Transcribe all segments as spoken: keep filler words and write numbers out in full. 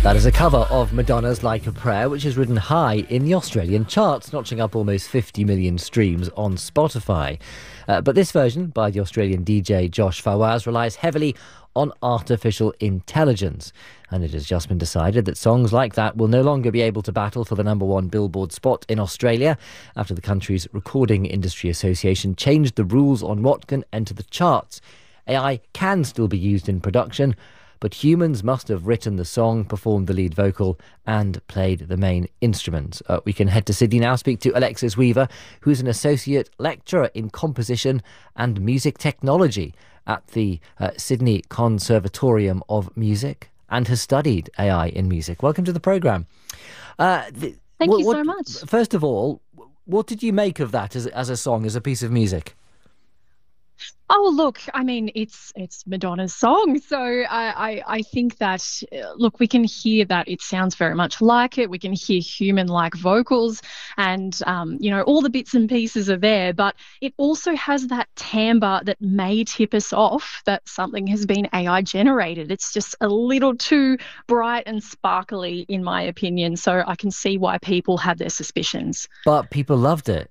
That is a cover of Madonna's Like a Prayer, which has ridden high in the Australian charts, notching up almost fifty million streams on Spotify. Uh, but this version, by the Australian D J Josh Fawaz, relies heavily on artificial intelligence. And it has just been decided that songs like that will no longer be able to battle for the number one Billboard spot in Australia after the country's Recording Industry Association changed the rules on what can enter the charts. A I can still be used in production, but humans must have written the song, performed the lead vocal and played the main instruments. Uh, we can head to Sydney now, speak to Alexis Weaver, who's an associate lecturer in composition and music technology at the uh, Sydney Conservatorium of Music and has studied A I in music. Welcome to the programme. Uh, th- Thank what, you so what, much. First of all, what did you make of that as, as a song, as a piece of music? Oh, look, I mean, it's it's Madonna's song. So I, I, I think that, uh, look, we can hear that it sounds very much like it. We can hear human-like vocals and, um, you know, all the bits and pieces are there. But it also has that timbre that may tip us off that something has been A I generated. It's just a little too bright and sparkly, in my opinion. So I can see why people had their suspicions. But people loved it.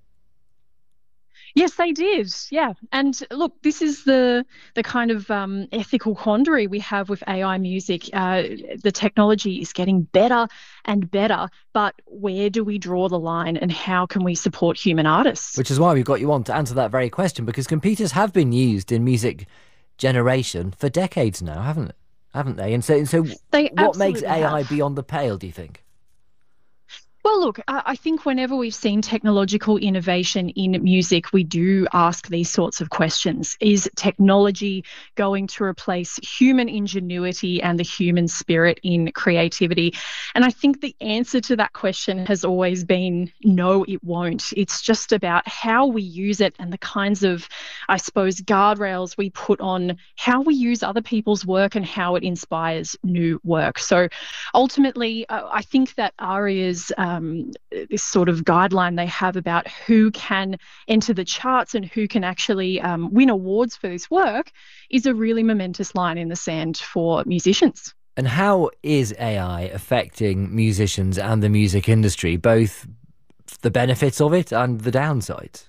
Yes, they did. Yeah. And look, this is the the kind of um, ethical quandary we have with A I music. Uh, the technology is getting better and better, but where do we draw the line and how can we support human artists? Which is why we've got you on to answer that very question, because computers have been used in music generation for decades now, haven't haven't they? And so, and so they what makes absolutely A I have. beyond the pale, do you think? Well, look, I think whenever we've seen technological innovation in music, we do ask these sorts of questions. Is technology going to replace human ingenuity and the human spirit in creativity? And I think the answer to that question has always been no, it won't. It's just about how we use it and the kinds of, I suppose, guardrails we put on how we use other people's work and how it inspires new work. So ultimately, uh, I think that Aria's um, Um, this sort of guideline they have about who can enter the charts and who can actually um, win awards for this work is a really momentous line in the sand for musicians. And how is A I affecting musicians and the music industry, both the benefits of it and the downsides?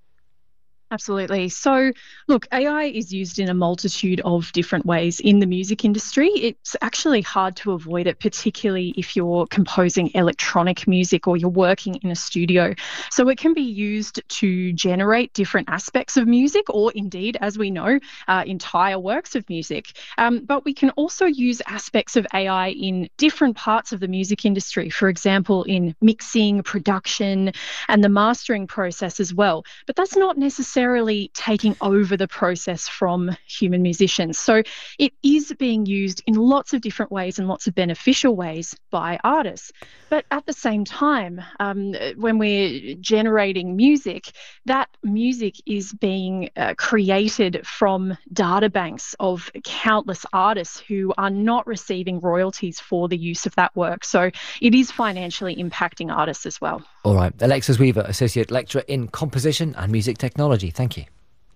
Absolutely. So, look, A I is used in a multitude of different ways in the music industry. It's actually hard to avoid it, particularly if you're composing electronic music or you're working in a studio. So it can be used to generate different aspects of music or indeed, as we know, uh, entire works of music. Um, but we can also use aspects of A I in different parts of the music industry, for example, in mixing, production, and the mastering process as well. But that's not necessarily taking over the process from human musicians. So it is being used in lots of different ways and lots of beneficial ways by artists. But at the same time, um, when we're generating music, that music is being uh, created from databanks of countless artists who are not receiving royalties for the use of that work. So it is financially impacting artists as well. All right. Alexis Weaver, Associate Lecturer in Composition and Music Technology. Thank you.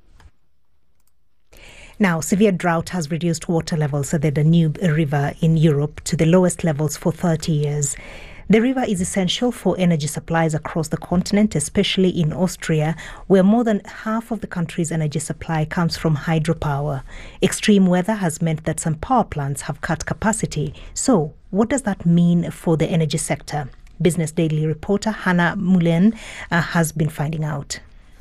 Now, severe drought has reduced water levels at the Danube River in Europe to the lowest levels for thirty years. The river is essential for energy supplies across the continent, especially in Austria, where more than half of the country's energy supply comes from hydropower. Extreme weather has meant that some power plants have cut capacity. So, what does that mean for the energy sector? Business Daily reporter Hannah Mullen uh, has been finding out.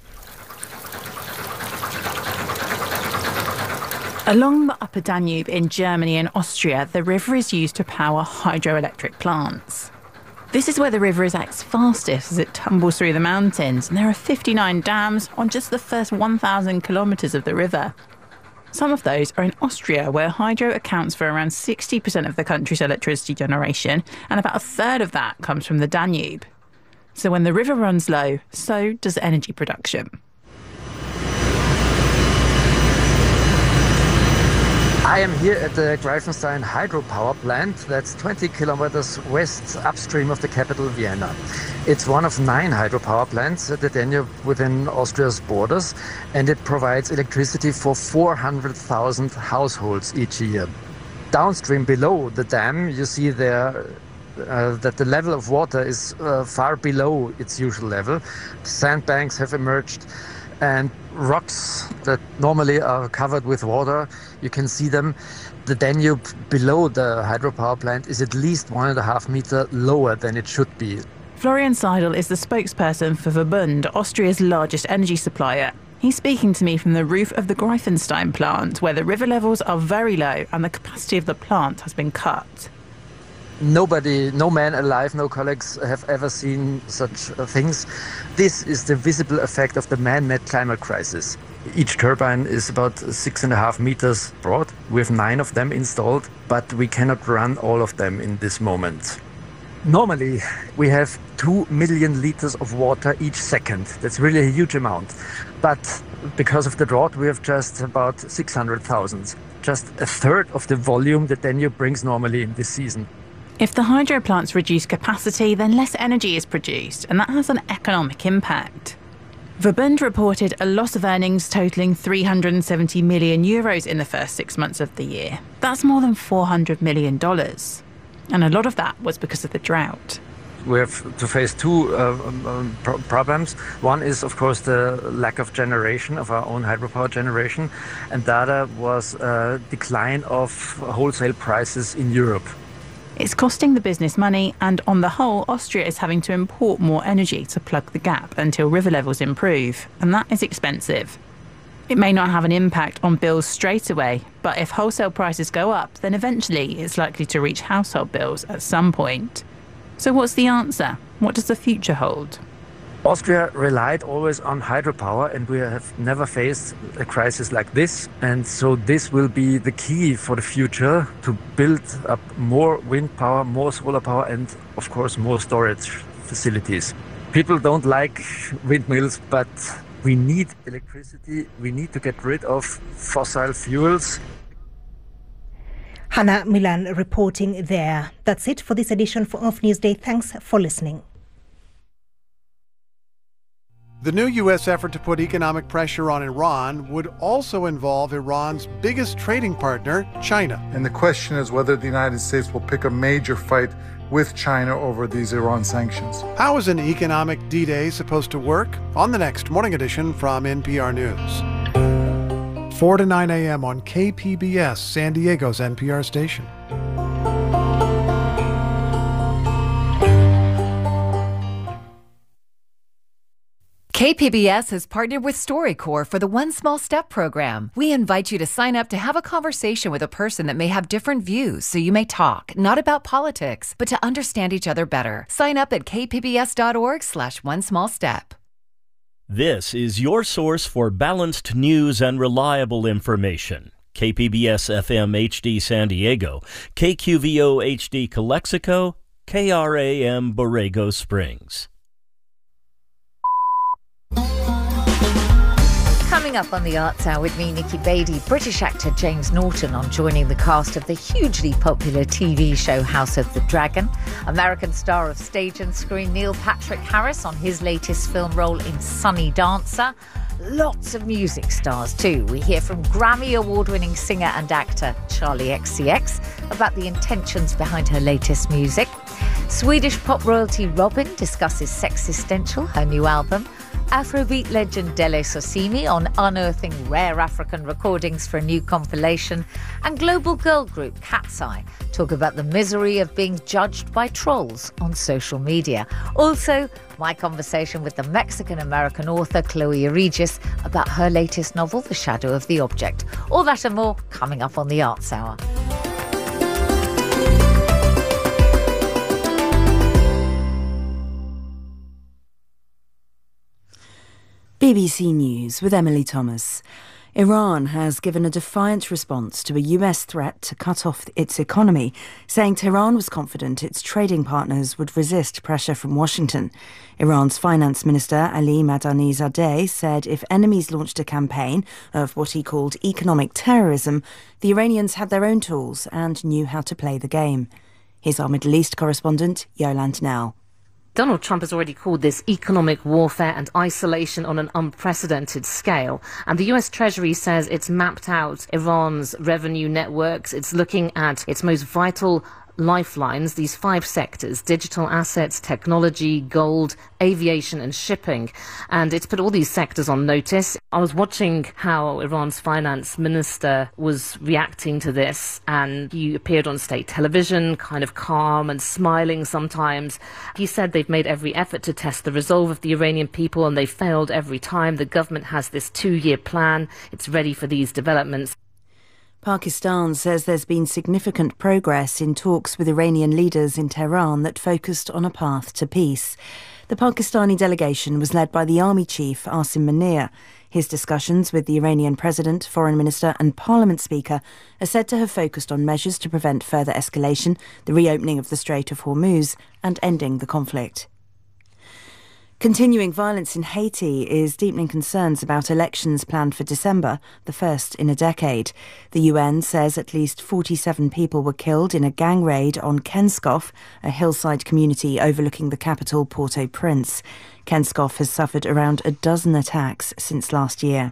Along the Upper Danube in Germany and Austria, the river is used to power hydroelectric plants. This is where the river is at its fastest as it tumbles through the mountains, and there are fifty-nine dams on just the first one thousand kilometres of the river. Some of those are in Austria, where hydro accounts for around sixty percent of the country's electricity generation, and about a third of that comes from the Danube. So when the river runs low, so does energy production. I am here at the Greifenstein hydropower plant that's twenty kilometers west upstream of the capital Vienna. It's one of nine hydropower plants at the Danube within Austria's borders, and it provides electricity for four hundred thousand households each year. downstream below the dam, you see there uh, that the level of water is uh, far below its usual level. Sandbanks have emerged, and rocks that normally are covered with water, you can see them. The Danube below the hydropower plant is at least one and a half meter lower than it should be. Florian Seidel is the spokesperson for Verbund, Austria's largest energy supplier. He's speaking to me from the roof of the Greifenstein plant, where the river levels are very low and the capacity of the plant has been cut. Nobody, no man alive, no colleagues have ever seen such uh, things. This is the visible effect of the man-made climate crisis. Each turbine is about six and a half meters broad. We have nine of them installed, but we cannot run all of them in this moment. Normally, we have two million liters of water each second. That's really a huge amount. But because of the drought, we have just about six hundred thousand. Just a third of the volume that Danube brings normally in this season. If the hydro plants reduce capacity, then less energy is produced, and that has an economic impact. Verbund reported a loss of earnings totalling three hundred seventy million euros in the first six months of the year. That's more than four hundred million dollars. And a lot of that was because of the drought. We have to face two uh, um, pro- problems. One is, of course, the lack of generation, of our own hydropower generation. And the other was a decline of wholesale prices in Europe. It's costing the business money, and on the whole, Austria is having to import more energy to plug the gap until river levels improve, and that is expensive. It may not have an impact on bills straight away, but if wholesale prices go up, then eventually it's likely to reach household bills at some point. So what's the answer? What does the future hold? Austria relied always on hydropower, and we have never faced a crisis like this. And so this will be the key for the future, to build up more wind power, more solar power, and of course more storage facilities. People don't like windmills, but we need electricity. We need to get rid of fossil fuels. Hannah Milan reporting there. That's it for this edition of Newsday. Thanks for listening. The new U S effort to put economic pressure on Iran would also involve Iran's biggest trading partner, China. And the question is whether the United States will pick a major fight with China over these Iran sanctions. How is an economic D-Day supposed to work? On the next morning edition from N P R News. four to nine a.m. on K P B S, San Diego's N P R station. K P B S has partnered with StoryCorps for the One Small Step program. We invite you to sign up to have a conversation with a person that may have different views, so you may talk, not about politics, but to understand each other better. Sign up at kpbs.org slash one small step. This is your source for balanced news and reliable information. K P B S F M H D San Diego, K Q V O H D Calexico, K R A M Borrego Springs. Coming up on the Arts Hour with me, Nikki Beattie, British actor James Norton on joining the cast of the hugely popular T V show House of the Dragon. American star of stage and screen Neil Patrick Harris on his latest film role in Sunny Dancer. Lots of music stars too. We hear from Grammy award-winning singer and actor Charlie X C X about the intentions behind her latest music. Swedish pop royalty Robyn discusses Sexistential, her new album. Afrobeat legend Dele Sosimi on unearthing rare African recordings for a new compilation. And global girl group Cat's Eye talk about the misery of being judged by trolls on social media. Also, my conversation with the Mexican-American author Chloe Regis about her latest novel, The Shadow of the Object. All that and more coming up on the Arts Hour. B B C News with Emily Thomas. Iran has given a defiant response to a U S threat to cut off its economy, saying Tehran was confident its trading partners would resist pressure from Washington. Iran's finance minister Ali Madani-Zadeh said if enemies launched a campaign of what he called economic terrorism, the Iranians had their own tools and knew how to play the game. Here's our Middle East correspondent, Yolande Nell. Donald Trump has already called this economic warfare and isolation on an unprecedented scale. And the U S Treasury says it's mapped out Iran's revenue networks. It's looking at its most vital lifelines, these five sectors: digital assets, technology, gold, aviation and shipping. And it's put all these sectors on notice. I was watching how Iran's finance minister was reacting to this, and he appeared on state television, kind of calm and smiling sometimes. He said they've made every effort to test the resolve of the Iranian people, and they failed every time. The government has this two-year plan. It's ready for these developments. Pakistan says there's been significant progress in talks with Iranian leaders in Tehran that focused on a path to peace. The Pakistani delegation was led by the army chief, Asim Munir. His discussions with the Iranian president, foreign minister and parliament speaker are said to have focused on measures to prevent further escalation, the reopening of the Strait of Hormuz and ending the conflict. Continuing violence in Haiti is deepening concerns about elections planned for December, the first in a decade. The U N says at least forty-seven people were killed in a gang raid on Kenskoff, a hillside community overlooking the capital Port-au-Prince. Kenskoff has suffered around a dozen attacks since last year.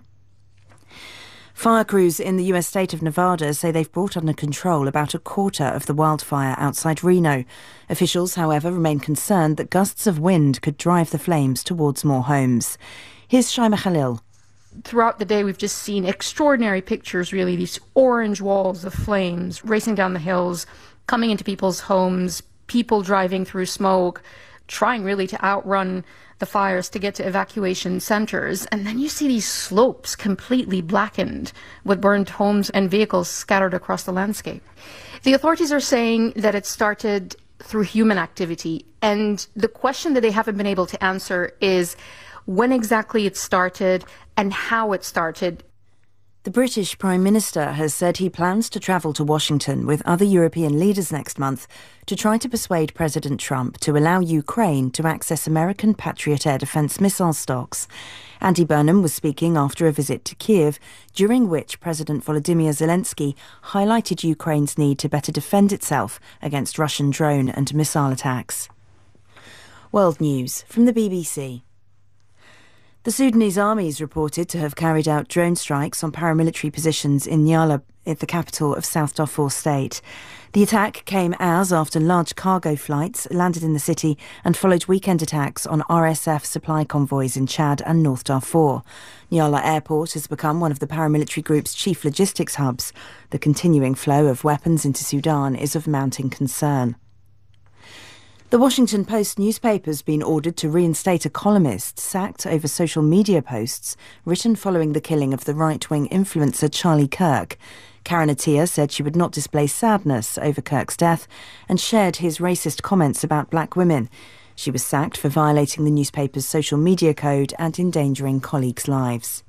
Fire crews in the U S state of Nevada say they've brought under control about a quarter of the wildfire outside Reno. Officials, however, remain concerned that gusts of wind could drive the flames towards more homes. Here's Shaima Khalil. Throughout the day, we've just seen extraordinary pictures, really, these orange walls of flames racing down the hills, coming into people's homes, people driving through smoke, trying really to outrun the fires to get to evacuation centers. And then you see these slopes completely blackened with burned homes and vehicles scattered across the landscape. The authorities are saying that it started through human activity. And the question that they haven't been able to answer is when exactly it started and how it started. The British Prime Minister has said he plans to travel to Washington with other European leaders next month to try to persuade President Trump to allow Ukraine to access American Patriot air defense missile stocks. Andy Burnham was speaking after a visit to Kiev, during which President Volodymyr Zelensky highlighted Ukraine's need to better defend itself against Russian drone and missile attacks. World News from the B B C. The Sudanese army is reported to have carried out drone strikes on paramilitary positions in Nyala, at the capital of South Darfur state. The attack came as after large cargo flights landed in the city and followed weekend attacks on R S F supply convoys in Chad and North Darfur. Nyala Airport has become one of the paramilitary group's chief logistics hubs. The continuing flow of weapons into Sudan is of mounting concern. The Washington Post newspaper has been ordered to reinstate a columnist sacked over social media posts written following the killing of the right-wing influencer Charlie Kirk. Karen Attiah said she would not display sadness over Kirk's death and shared his racist comments about black women. She was sacked for violating the newspaper's social media code and endangering colleagues' lives.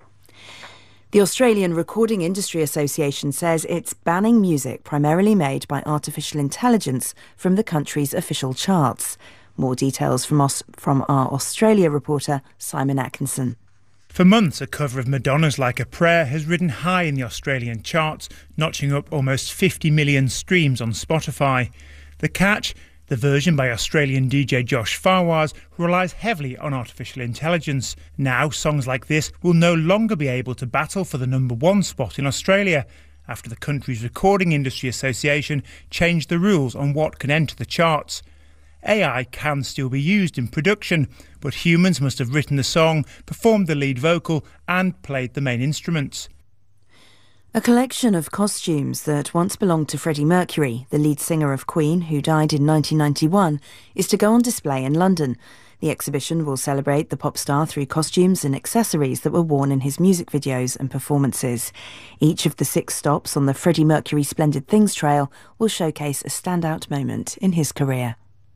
The Australian Recording Industry Association says it's banning music primarily made by artificial intelligence from the country's official charts. More details from, Aus- from our Australia reporter, Simon Atkinson. For months, a cover of Madonna's Like a Prayer has ridden high in the Australian charts, notching up almost fifty million streams on Spotify. The catch? The version by Australian D J Josh Fawaz relies heavily on artificial intelligence. Now, songs like this will no longer be able to battle for the number one spot in Australia, after the country's Recording Industry Association changed the rules on what can enter the charts. A I can still be used in production, but humans must have written the song, performed the lead vocal and played the main instruments. A collection of costumes that once belonged to Freddie Mercury, the lead singer of Queen, who died in nineteen ninety-one, is to go on display in London. The exhibition will celebrate the pop star through costumes and accessories that were worn in his music videos and performances. Each of the six stops on the Freddie Mercury Splendid Things Trail will showcase a standout moment in his career.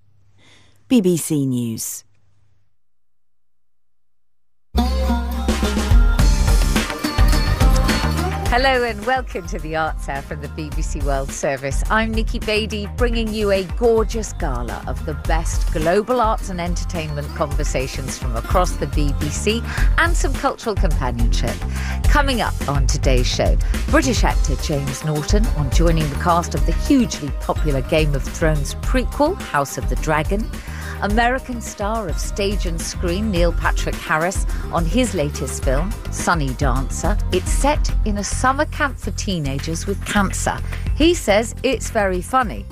B B C News. Hello and welcome to the Arts Hour from the B B C World Service. I'm Nikki Beattie, bringing you a gorgeous gala of the best global arts and entertainment conversations from across the B B C and some cultural companionship. Coming up on today's show, British actor James Norton on joining the cast of the hugely popular Game of Thrones prequel, House of the Dragon. American star of stage and screen Neil Patrick Harris on his latest film, Sunny Dancer. It's set in a summer camp for teenagers with cancer. He says it's very funny.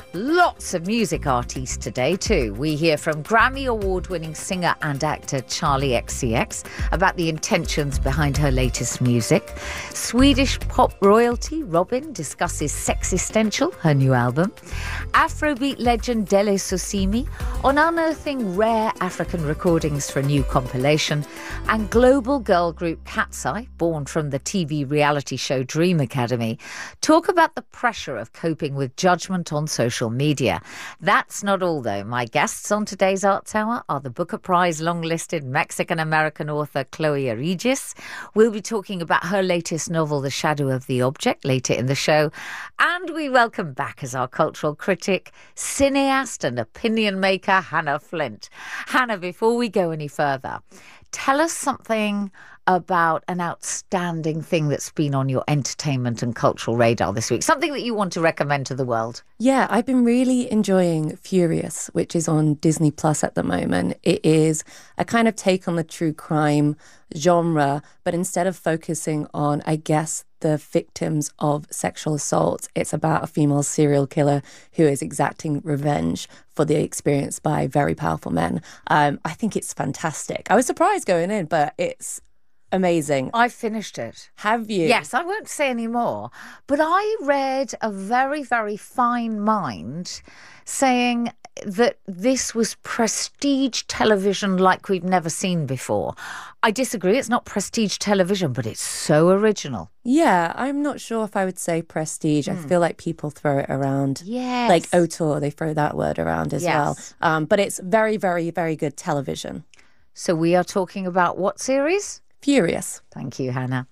Lots of music artists today too. We hear from Grammy award-winning singer and actor Charli X C X about the intentions behind her latest music. Swedish pop royalty Robyn discusses Sexistential, her new album. Afrobeat legend Dele Sosimi on unearthing rare African recordings for a new compilation. And global girl group Cat's Eye, born from the T V reality show Dream Academy, talk about the pressure of coping with judgment on social media. That's not all, though. My guests on today's Arts Hour are the Booker Prize long-listed Mexican-American author Chloe Aregis. We'll be talking about her latest novel, The Shadow of the Object, later in the show. And we welcome back as our cultural critic, cineast and opinion maker, Hannah Flint. Hannah, before we go any further, tell us something about an outstanding thing that's been on your entertainment and cultural radar this week. Something that you want to recommend to the world. Yeah, I've been really enjoying Furious, which is on Disney Plus at the moment. It is a kind of take on the true crime genre, but instead of focusing on, I guess, the victims of sexual assault, it's about a female serial killer who is exacting revenge for the experience by very powerful men. Um, I think it's fantastic. I was surprised going in, but it's amazing. I finished it. Have you? Yes, I won't say any more. But I read a very, very fine mind saying that this was prestige television like we've never seen before. I disagree. It's not prestige television, but it's so original. Yeah, I'm not sure if I would say prestige. Mm. I feel like people throw it around. Yes. Like auteur, they throw that word around as yes. well. Um, but it's very, very, very good television. So we are talking about what series? Furious. Thank you, Hannah.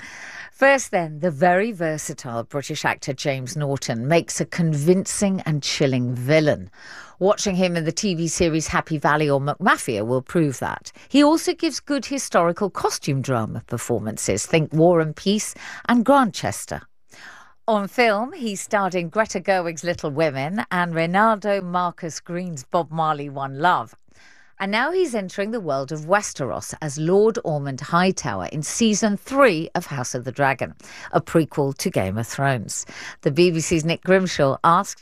First then, the very versatile British actor James Norton makes a convincing and chilling villain. Watching him in the T V series Happy Valley or McMafia will prove that. He also gives good historical costume drama performances. Think War and Peace and Grantchester. On film, he starred in Greta Gerwig's Little Women and Reynaldo Marcus Green's Bob Marley One Love. And now he's entering the world of Westeros as Lord Ormond Hightower in season three of House of the Dragon, a prequel to Game of Thrones. The B B C's Nick Grimshaw asked